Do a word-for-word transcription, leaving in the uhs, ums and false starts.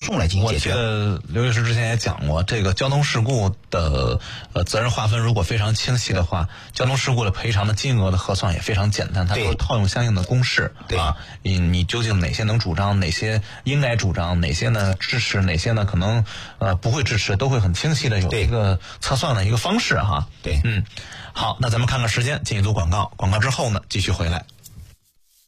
众来进行解决。 我记得刘律师之前也讲过，这个交通事故的呃责任划分如果非常清晰的话，交通事故的赔偿的金额的核算也非常简单，它都是套用相应的公式。 对啊，你你究竟哪些能主张，哪些应该主张，哪些呢支持，哪些呢可能呃不会支持，都会很清晰的有一个测算的一个方式哈。 对， 嗯，好，那咱们看看时间，进一组广告，广告之后呢继续回来。